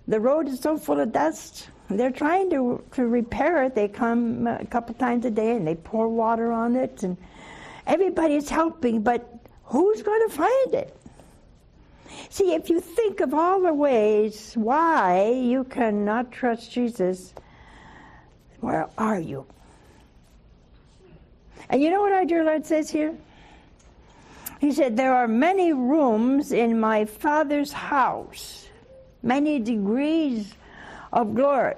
The road is so full of dust. They're trying to repair it. They come a couple times a day and they pour water on it, and everybody's helping, but who's going to find it? See, if you think of all the ways why you cannot trust Jesus, where are you? And you know what our dear Lord says here? He said, there are many rooms in my Father's house, many degrees of glory.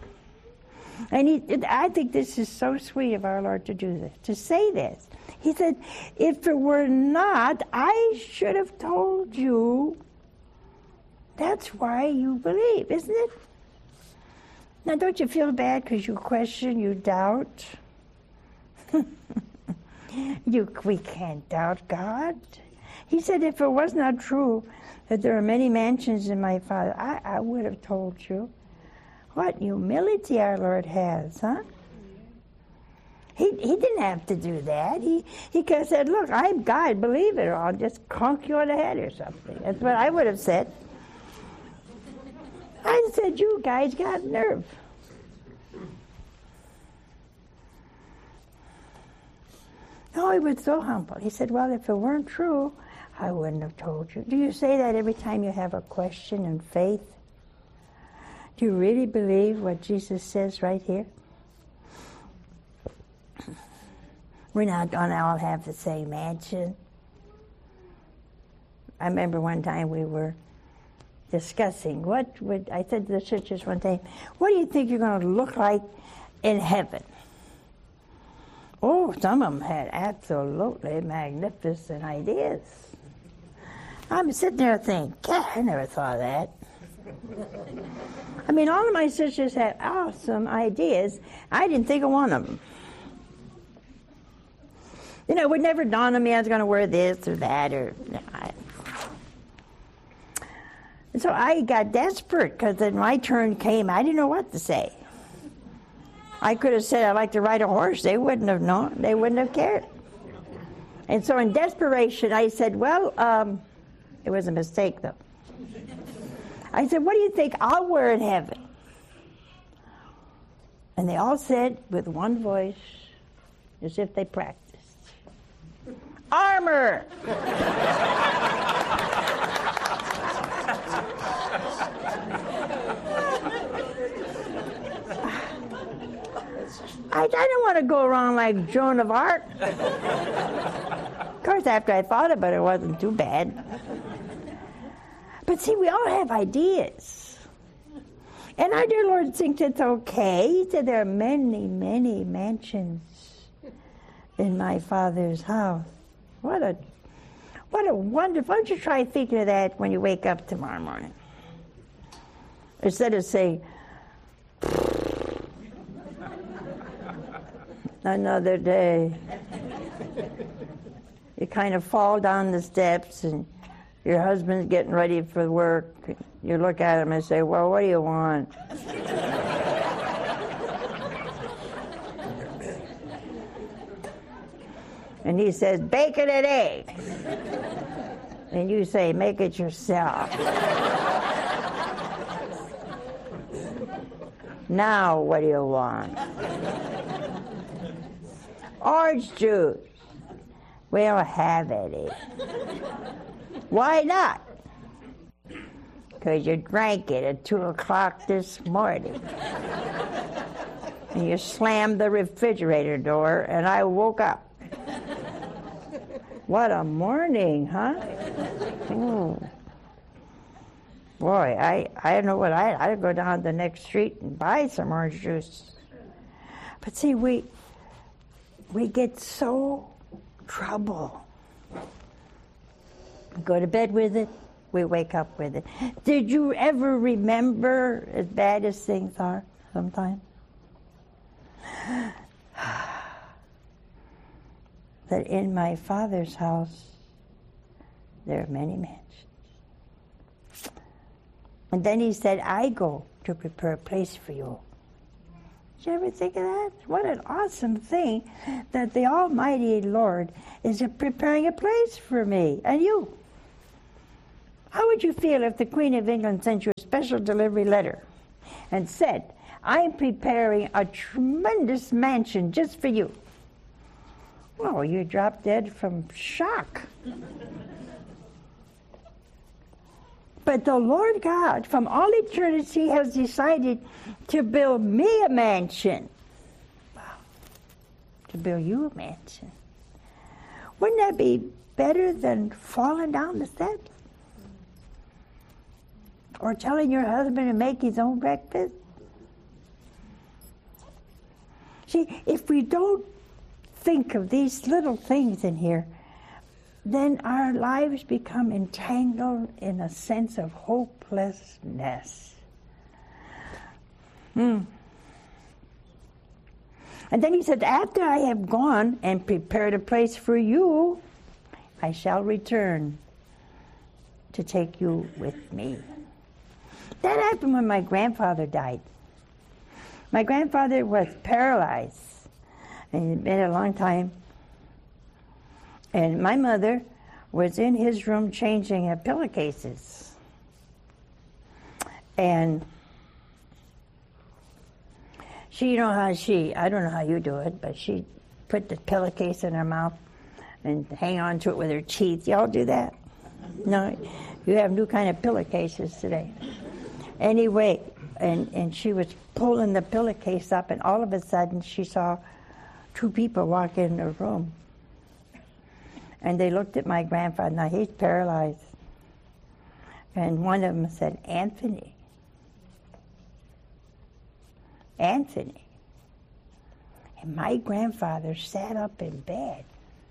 And I think this is so sweet of our Lord to do this, to say this. He said, if it were not, I should have told you. That's why you believe, isn't it? Now, don't you feel bad because you question, you doubt? We can't doubt God. He said, if it was not true that there are many mansions in my Father, I would have told you. What humility our Lord has, huh? He didn't have to do that. He could have said, look, I'm God, believe it, or I'll just conk you on the head or something. That's what I would have said. I said, you guys got nerve. No, he was so humble. He said, well, if it weren't true, I wouldn't have told you. Do you say that every time you have a question in faith? Do you really believe what Jesus says right here? We're not going to all have the same mansion. I remember one time we were discussing I said to the sisters one time, what do you think you're going to look like in heaven? Oh, some of them had absolutely magnificent ideas. I'm sitting there thinking, God, I never thought of that. I mean, all of my sisters had awesome ideas. I didn't think of one of them. You know, it would never dawn on me I was going to wear this or that. And so I got desperate because when my turn came, I didn't know what to say. I could have said I'd like to ride a horse. They wouldn't have known. They wouldn't have cared. And so in desperation, I said, well, it was a mistake, though. I said, what do you think I'll wear in heaven? And they all said with one voice, as if they practiced, armor! I didn't want to go around like Joan of Arc. Of course, after I thought about it, it wasn't too bad. But see, we all have ideas. And our dear Lord thinks it's okay. He said there are many, many mansions in my Father's house. What a wonderful... Why don't you try thinking of that when you wake up tomorrow morning? Instead of saying, another day. You kind of fall down the steps and your husband's getting ready for work. You look at him and say, well, what do you want? And he says, bacon and eggs. And you say, make it yourself. Now, what do you want? Orange juice. We'll have it. Why not? Because you drank it at 2 o'clock this morning. And you slammed the refrigerator door, and I woke up. What a morning, huh? Ooh. Boy, I don't know what I'd go down the next street and buy some orange juice. But see, we get so trouble. We go to bed with it, we wake up with it. Did you ever remember, as bad as things are sometimes, that in my Father's house there are many mansions? And then he said, I go to prepare a place for you. Did you ever think of that? What an awesome thing that the Almighty Lord is preparing a place for me and you. How would you feel if the Queen of England sent you a special delivery letter and said, I'm preparing a tremendous mansion just for you? Well, you drop dead from shock. But the Lord God, from all eternity, has decided to build me a mansion. Wow. To build you a mansion. Wouldn't that be better than falling down the steps? Or telling your husband to make his own breakfast? See, if we don't think of these little things in here, then our lives become entangled in a sense of hopelessness. And then he said, after I have gone and prepared a place for you, I shall return to take you with me. That happened when my grandfather died. My grandfather was paralyzed, and he'd been a long time. And my mother was in his room changing pillowcases. And I don't know how you do it, but she put the pillowcase in her mouth and hang on to it with her teeth. Y'all do that? No, you have new kind of pillowcases today. Anyway, and she was pulling the pillowcase up, and all of a sudden she saw two people walk in the room. And they looked at my grandfather. Now, he's paralyzed. And one of them said, Anthony. Anthony. And my grandfather sat up in bed.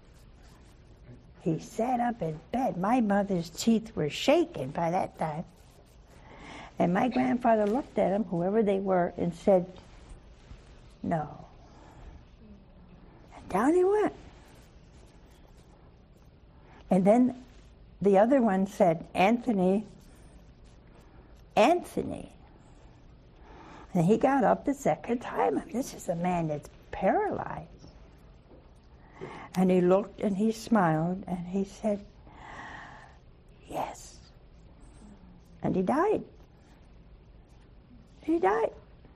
He sat up in bed. My mother's teeth were shaking by that time. And my grandfather looked at them, whoever they were, and said, no. And down he went. And then the other one said, Anthony, Anthony. And he got up the second time. And this is a man that's paralyzed. And he looked and he smiled and he said, yes. And he died. He died.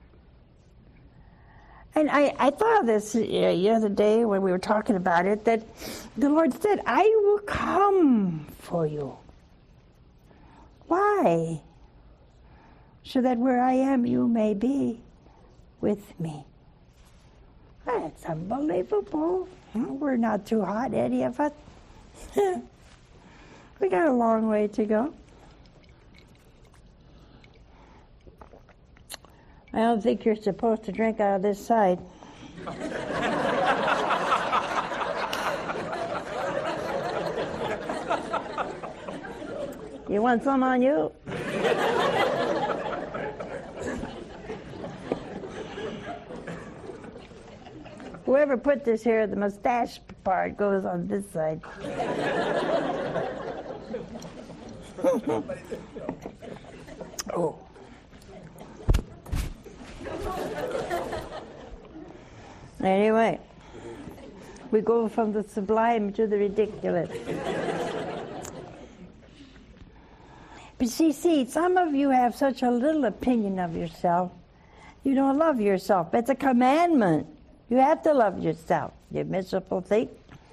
And I thought of this the other day when we were talking about it, that the Lord said, I will come for you. Why? So that where I am, you may be with me. That's unbelievable. We're not too hot, any of us. We got a long way to go. I don't think you're supposed to drink out of this side. You want some on you? Whoever put this here, the mustache part goes on this side. Oh. Anyway, we go from the sublime to the ridiculous. But see, some of you have such a little opinion of yourself. You don't love yourself. It's a commandment. You have to love yourself, you miserable thing.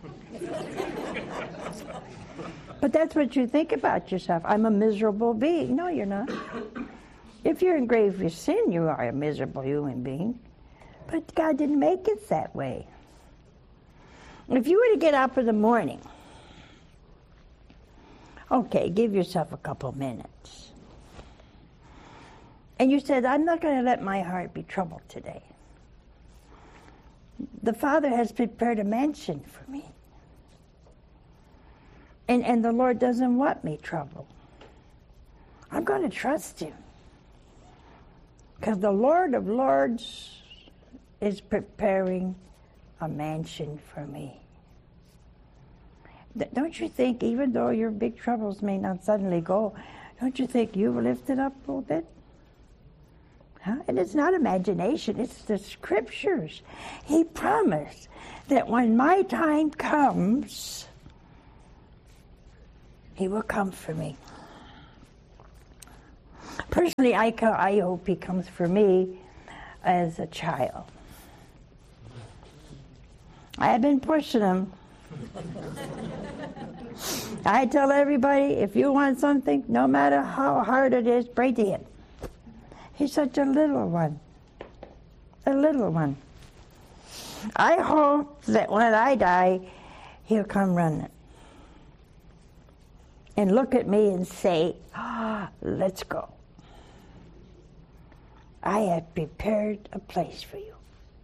But that's what you think about yourself. I'm a miserable being. No, you're not. If you're in grave with sin, you are a miserable human being. But God didn't make it that way. If you were to get up in the morning, okay, give yourself a couple minutes. And you said, I'm not going to let my heart be troubled today. The Father has prepared a mansion for me. And the Lord doesn't want me troubled. I'm going to trust Him. Because the Lord of Lords is preparing a mansion for me. Don't you think, even though your big troubles may not suddenly go, don't you think you've lifted up a little bit? Huh? And it's not imagination, it's the Scriptures. He promised that when my time comes, He will come for me. Personally, I hope he comes for me as a child. I have been pushing him. I tell everybody, if you want something, no matter how hard it is, pray to him. He's such a little one. A little one. I hope that when I die, he'll come running and look at me and say, let's go. I have prepared a place for you.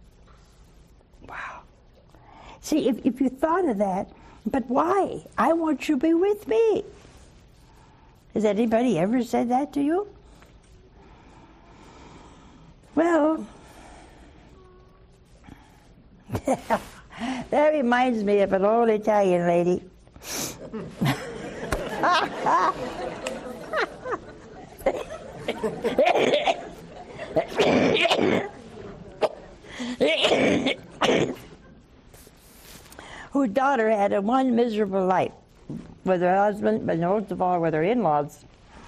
Wow. See, if you thought of that, but why? I want you to be with me. Has anybody ever said that to you? Well, that reminds me of an old Italian lady. Whose daughter had a one miserable life with her husband, but most of all with her in-laws.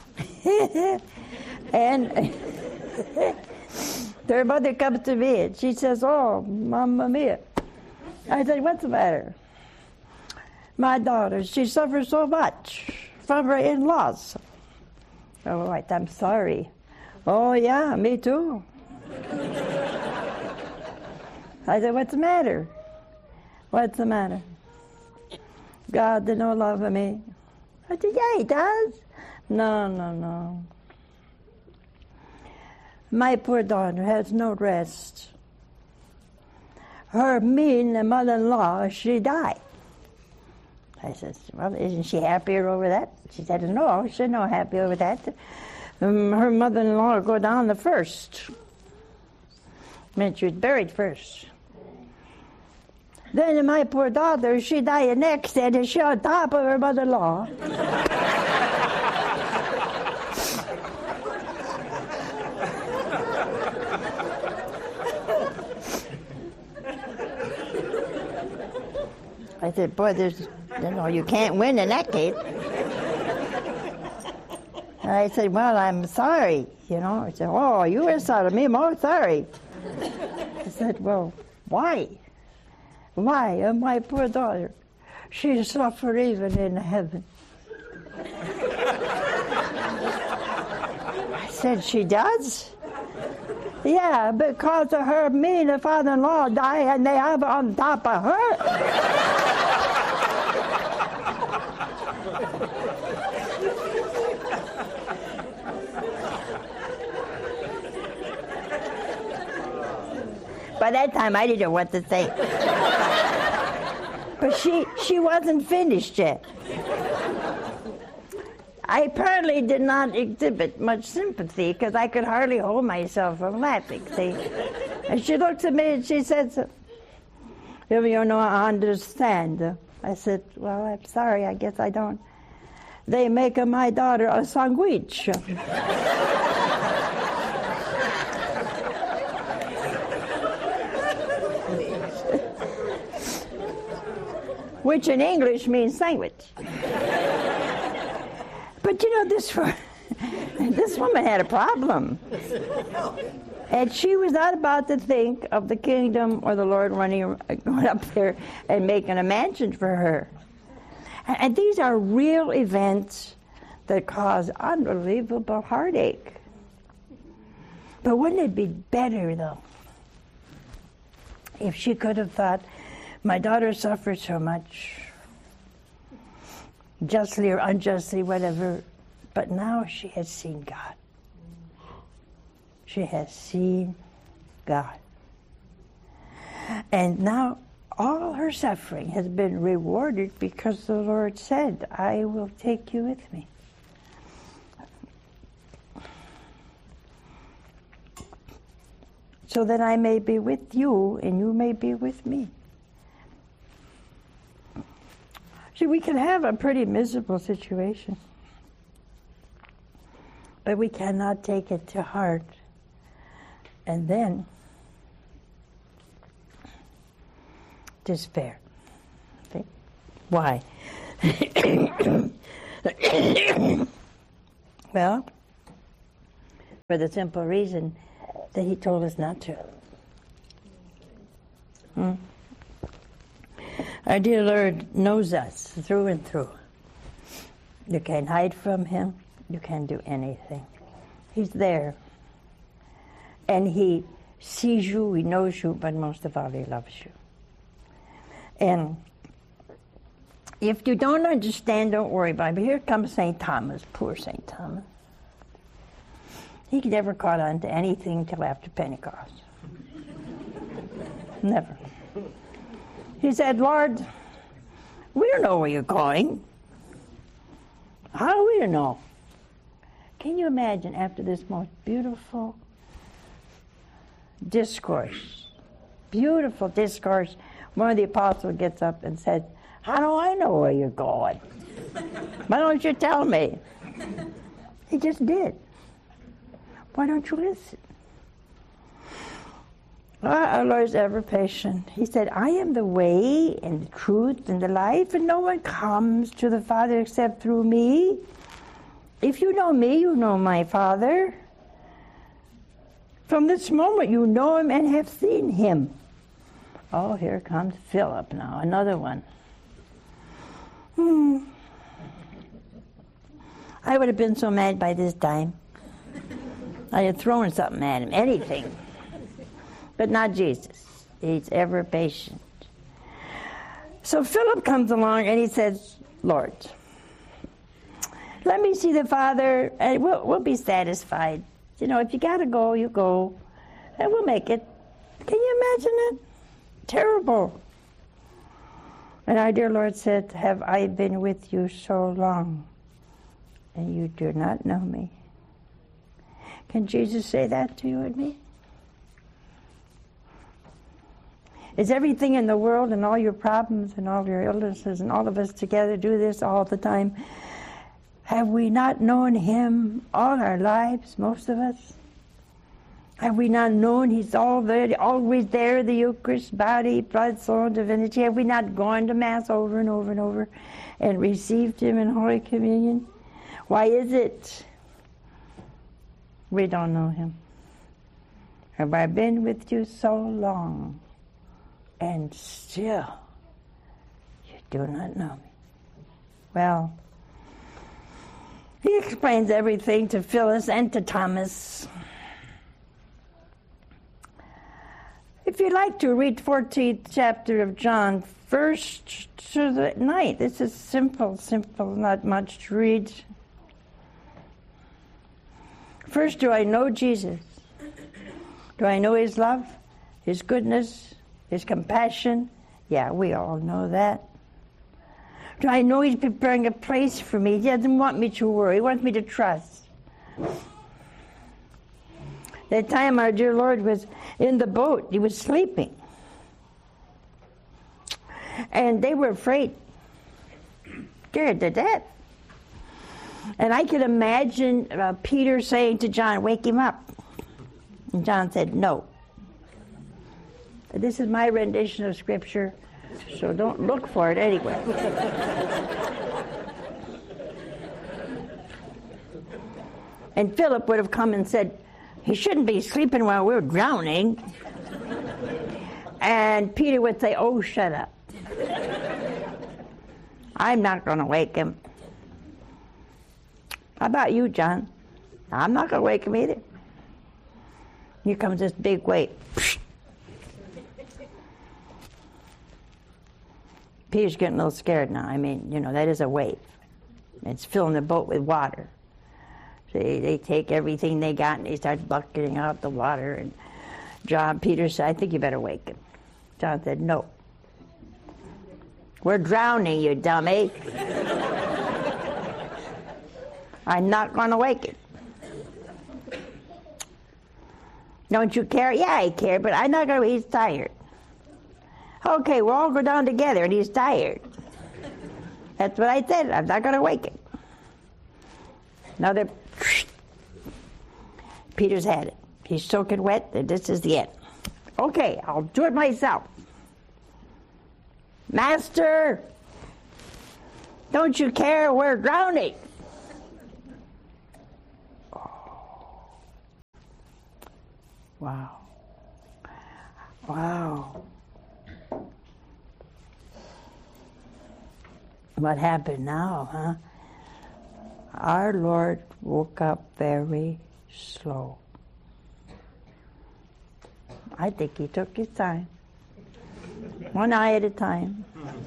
And their mother comes to me and she says, "Oh, Mamma Mia." I said, "What's the matter?" "My daughter, she suffers so much from her in-laws." "Oh, right, I'm sorry." "Oh, yeah, me too." I said, "What's the matter?" "What's the matter?" "God does not love me." I said, "Yeah, he does." No. My poor daughter has no rest. Her mean mother-in-law, she died. I said, "Well, isn't she happier over that?" She said, "No, she's not happy over that. Her mother-in-law will go down the first. I mean, she was buried first. Then my poor daughter, she died next, and she on top of her mother-in-law." I said, "Boy, you can't win in that case." I said, "Well, I'm sorry, I said, "Oh, you were sorry. Me more sorry." I said, "Well, why? Why? My poor daughter, she suffered even in heaven." I said, "She does?" "Yeah, because of her mean father-in-law died and they have on top of her." By that time, I didn't know what to say. But she wasn't finished yet. I apparently did not exhibit much sympathy because I could hardly hold myself from laughing, see. And she looks at me and she says, "You don't understand." I said, "Well, I'm sorry, I guess I don't." "They make my daughter a sandwich." Which in English means sandwich. But this woman had a problem. And she was not about to think of the kingdom or the Lord going up there and making a mansion for her. And these are real events that cause unbelievable heartache. But wouldn't it be better, though, if she could have thought, my daughter suffered so much, justly or unjustly, whatever, but now she has seen God. She has seen God. And now all her suffering has been rewarded because the Lord said, "I will take you with me." So that I may be with you and you may be with me. See, we can have a pretty miserable situation, but we cannot take it to heart and then despair. Okay? Why? Well, for the simple reason that he told us not to. Our dear Lord knows us through and through. You can't hide from him. You can't do anything. He's there. And he sees you, he knows you, but most of all, he loves you. And if you don't understand, don't worry about it. But here comes St. Thomas, poor St. Thomas. He never caught on to anything till after Pentecost. Never. He said, Lord, we don't know where you're going. How do we know? Can you imagine after this most beautiful discourse, one of the apostles gets up and said, how do I know where you're going? Why don't you tell me? He just did. Why don't you listen? Our Lord's ever patient. He said, I am the way and the truth and the life, and no one comes to the Father except through me. If you know me, you know my Father. From this moment you know him and have seen him. Oh, here comes Philip now, another one. I would have been so mad by this time. I had thrown something at him, anything. But not Jesus. He's ever patient. So Philip comes along and he says, Lord, let me see the Father and we'll be satisfied. You know, if you got to go, you go. And we'll make it. Can you imagine it? Terrible. And our dear Lord said, have I been with you so long, and you do not know me? Can Jesus say that to you and me? Is everything in the world and all your problems and all your illnesses and all of us together do this all the time? Have we not known him all our lives, most of us? Have we not known he's always there, the Eucharist, body, blood, soul, and divinity? Have we not gone to Mass over and over and over and received him in Holy Communion? Why is it we don't know him? Have I been with you so long, and still you do not know me? Well, he explains everything to Phyllis and to Thomas. If you'd like to read 14th chapter of John, 1st to the 9th. This is simple, not much to read. First, do I know Jesus? Do I know his love, his goodness, his compassion? Yeah, we all know that. Do I know he's preparing a place for me? He doesn't want me to worry. He wants me to trust. That time our dear Lord was in the boat. He was sleeping. And they were afraid. Scared to death. And I could imagine Peter saying to John, wake him up. And John said, no. This is my rendition of Scripture, so don't look for it anywhere. And Philip would have come and said, he shouldn't be sleeping while we're drowning. And Peter would say, oh, shut up. I'm not going to wake him. How about you, John? I'm not going to wake him either. Here comes this big wave. Peter's getting a little scared now. I mean, that is a wave. It's filling the boat with water. So they take everything they got and they start bucketing out the water. And Peter said, I think you better wake him. John said, no. We're drowning, you dummy. I'm not going to wake him. Don't you care? Yeah, I care, but I'm not going to. He's tired. Okay, we'll all go down together, and he's tired. That's what I said. I'm not going to wake him. Another. Peter's had it. He's soaking wet, and this is the end. Okay, I'll do it myself. Master, don't you care? We're drowning. Wow. Wow. What happened now, huh? Our Lord woke up very slow. I think he took his time. One eye at a time.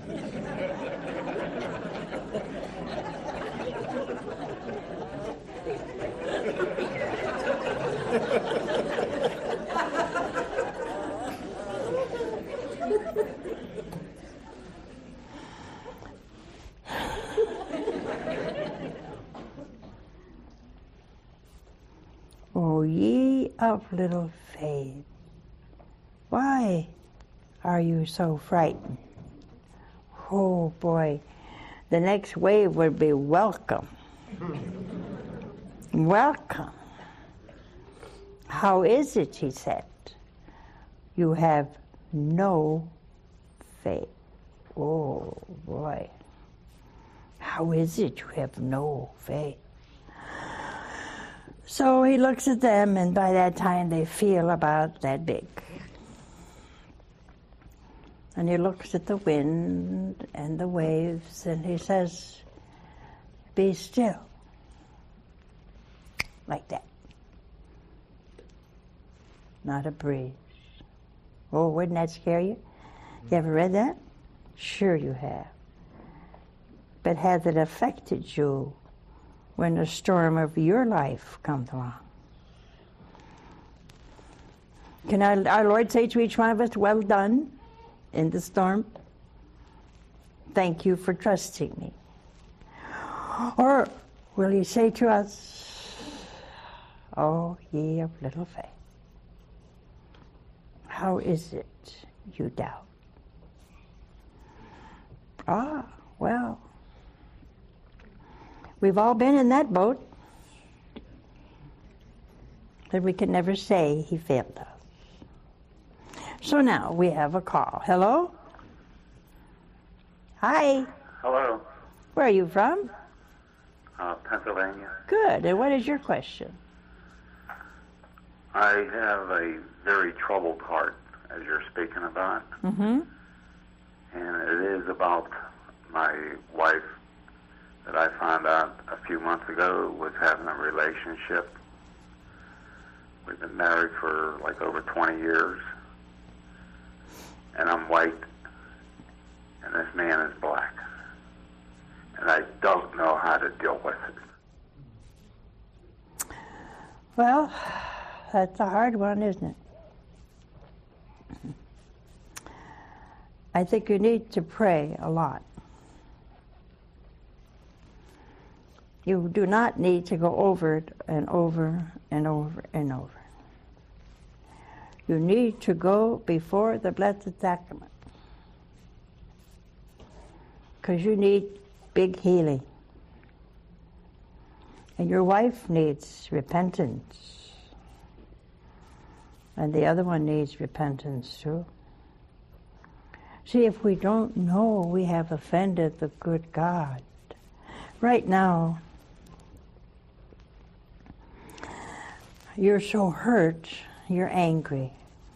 O ye of little faith, why are you so frightened? Oh boy, the next wave would be welcome. Welcome. How is it, he said, you have no faith? Oh boy, how is it you have no faith? So he looks at them, and by that time they feel about that big. And he looks at the wind and the waves, and he says, be still. Like that. Not a breeze. Oh, wouldn't that scare you? You ever read that? Sure you have. But has it affected you when the storm of your life comes along? Can our Lord say to each one of us, well done in the storm? Thank you for trusting me. Or will he say to us, oh, ye of little faith, how is it you doubt? Ah, well, we've all been in that boat, but we can never say he failed us. So now we have a call. Hello? Hi. Hello. Where are you from? Pennsylvania. Good. And what is your question? I have a very troubled heart, as you're speaking about. Mm-hmm. And it is about my wife that I found out a few months ago was having a relationship. We've been married for like over 20 years. And I'm white, and this man is black. And I don't know how to deal with it. Well, that's a hard one, isn't it? I think you need to pray a lot. You do not need to go over it and over and over and over. You need to go before the Blessed Sacrament, because you need big healing. And your wife needs repentance. And the other one needs repentance too. See, if we don't know we have offended the good God, right now, you're so hurt, you're angry.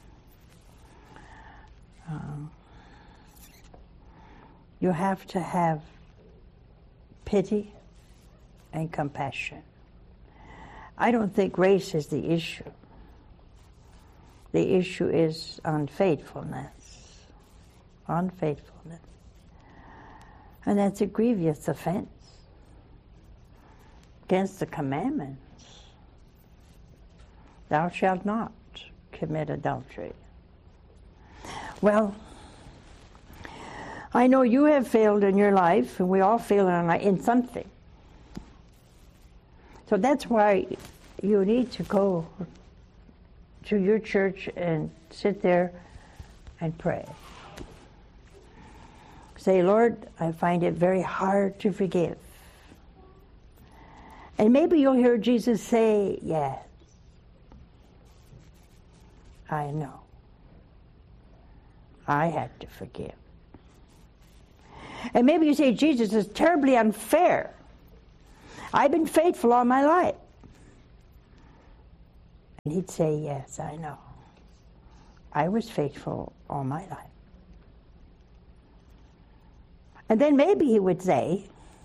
You have to have pity and compassion. I don't think race is the issue. The issue is unfaithfulness. Unfaithfulness. And that's a grievous offense against the commandments. Thou shalt not commit adultery. Well, I know you have failed in your life, and we all fail in something. So that's why you need to go to your church and sit there and pray. Say, Lord, I find it very hard to forgive. And maybe you'll hear Jesus say, yes, I know. I had to forgive. And maybe you say, Jesus is terribly unfair. I've been faithful all my life. And he'd say, yes, I know. I was faithful all my life. And then maybe he would say,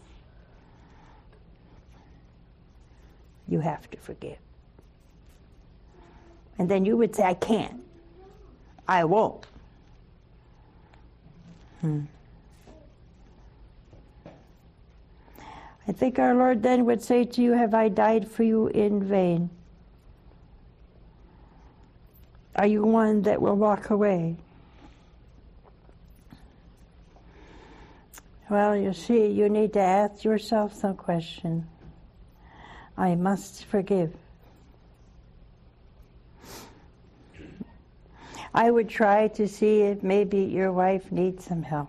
you have to forgive. And then you would say, I can't. I won't. I think our Lord then would say to you, have I died for you in vain? Are you one that will walk away? Well, you see, you need to ask yourself some question. I must forgive. I would try to see if maybe your wife needs some help.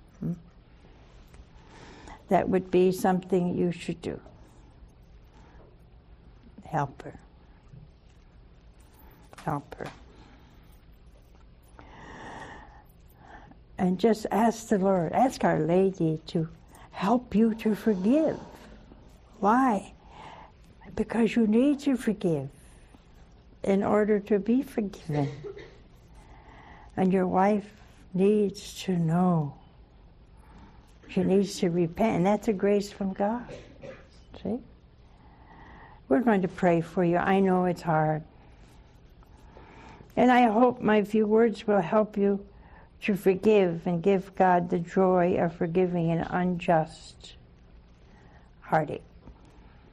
That would be something you should do. Help her. Help her. And just ask the Lord, ask Our Lady to help you to forgive. Why? Because you need to forgive in order to be forgiven. And your wife needs to know. She needs to repent, and that's a grace from God. See? We're going to pray for you. I know it's hard. And I hope my few words will help you to forgive and give God the joy of forgiving an unjust heartache.